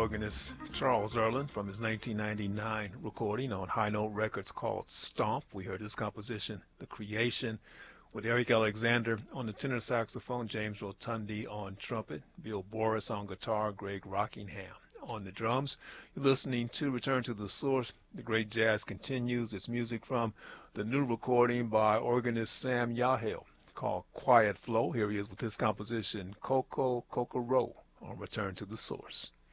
organist Charles Earland from his 1999 recording on High Note Records called Stomp. We heard his composition, The Creation, with Eric Alexander on the tenor saxophone, James Rotundi on trumpet, Bill Boris on guitar, Greg Rockingham on the drums. You're listening to Return to the Source. The great jazz continues. It's music from the new recording by organist Sam Yahel called Quiet Flow. Here he is with his composition, Coco Kokoro, on Return to the Source.